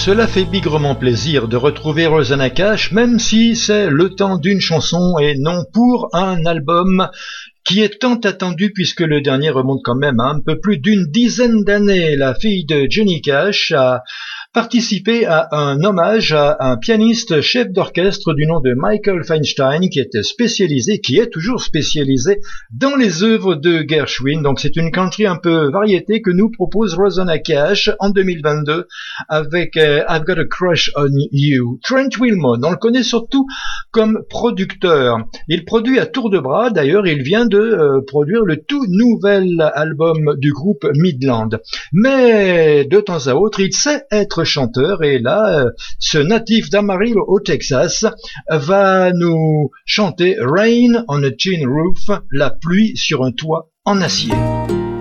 Cela fait bigrement plaisir de retrouver Rosanna Cash, même si c'est le temps d'une chanson et non pour un album qui est tant attendu puisque le dernier remonte quand même à un peu plus d'une dizaine d'années. La fille de Johnny Cash a participé à un hommage à un pianiste chef d'orchestre du nom de Michael Feinstein qui est toujours spécialisé dans les œuvres de Gershwin. Donc c'est une country un peu variété que nous propose Rosanna Cash en 2022 avec I've Got a Crush on You. Trent Wilmot, on le connaît surtout comme producteur. Il produit à tour de bras, d'ailleurs il vient de produire le tout nouvel album du groupe Midland. Mais de temps à autre, il sait être chanteur et là, ce natif d'Amarillo au Texas va nous chanter Rain on a Tin Roof, la pluie sur un toit en acier.